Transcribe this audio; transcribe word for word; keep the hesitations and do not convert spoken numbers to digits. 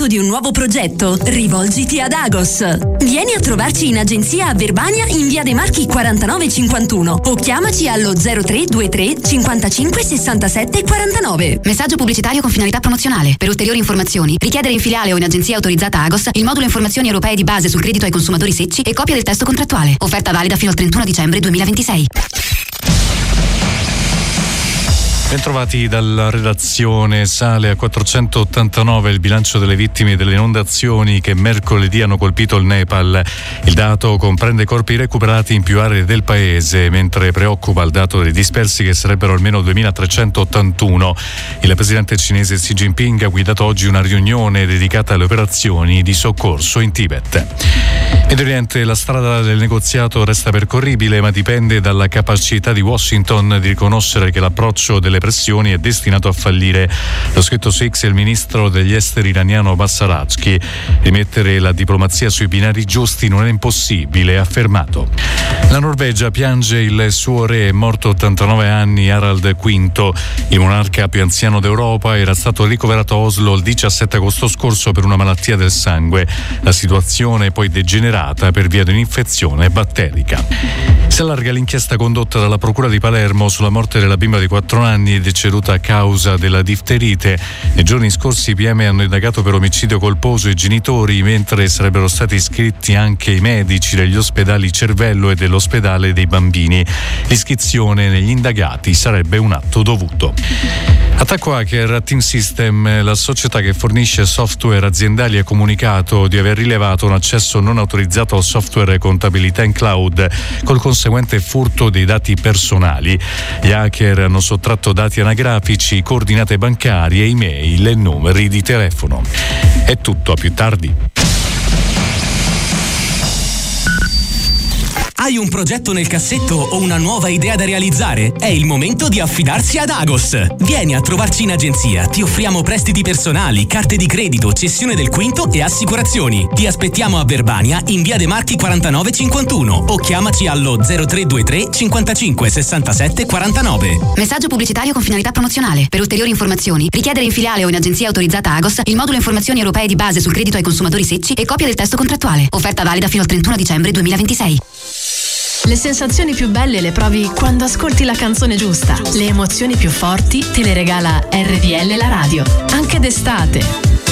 l'avvio di un nuovo progetto? Rivolgiti ad Agos. Vieni a trovarci in agenzia a Verbania in via dei Marchi quarantanove cinquantuno o chiamaci allo zero tre due tre cinquantacinque sessantasette quarantanove. Messaggio pubblicitario con finalità promozionale. Per ulteriori informazioni, richiedere in filiale o in agenzia autorizzata Agos il modulo informazioni europee di base sul credito ai consumatori secci e copia del testo contrattuale. Offerta valida fino al trentuno dicembre duemilaventisei. Bentrovati dalla redazione. Sale a quattrocentottantanove il bilancio delle vittime delle inondazioni che mercoledì hanno colpito il Nepal. Il dato comprende corpi recuperati in più aree del paese, mentre preoccupa il dato dei dispersi che sarebbero almeno duemilatrecentottantuno. Il presidente cinese Xi Jinping ha guidato oggi una riunione dedicata alle operazioni di soccorso in Tibet. Medio Oriente, la strada del negoziato resta percorribile, ma dipende dalla capacità di Washington di riconoscere che l'approccio delle pressioni è destinato a fallire. Lo scritto su X il ministro degli esteri iraniano Abbas Araghchi. Rimettere la diplomazia sui binari giusti non è impossibile, ha affermato. La Norvegia piange il suo re, morto a ottantanove anni, Harald quinto. Il monarca più anziano d'Europa era stato ricoverato a Oslo il diciassette agosto scorso per una malattia del sangue. La situazione è poi degenerata per via di un'infezione batterica. Si allarga l'inchiesta condotta dalla Procura di Palermo sulla morte della bimba di quattro anni deceduta a causa della difterite. Nei giorni scorsi i P M hanno indagato per omicidio colposo i genitori, mentre sarebbero stati iscritti anche i medici degli ospedali Cervello e dell'ospedale dei bambini. L'iscrizione negli indagati sarebbe un atto dovuto. Attacco hacker a Team System. La società che fornisce software aziendali ha comunicato di aver rilevato un accesso non autorizzato al software contabilità in cloud, col conseguente furto dei dati personali. Gli hacker hanno sottratto dati anagrafici, coordinate bancarie, email e numeri di telefono. È tutto, a più tardi. Hai un progetto nel cassetto o una nuova idea da realizzare? È il momento di affidarsi ad Agos. Vieni a trovarci in agenzia, ti offriamo prestiti personali, carte di credito, cessione del quinto e assicurazioni. Ti aspettiamo a Verbania in via dei Marchi quarantanove cinquantuno o chiamaci allo zero tre due tre cinquantacinque sessantasette quarantanove. Messaggio pubblicitario con finalità promozionale. Per ulteriori informazioni, richiedere in filiale o in agenzia autorizzata Agos il modulo informazioni europee di base sul credito ai consumatori secci e copia del testo contrattuale. Offerta valida fino al trentuno dicembre duemilaventisei. Le sensazioni più belle le provi quando ascolti la canzone giusta. Le emozioni più forti te le regala R D L la radio. Anche d'estate.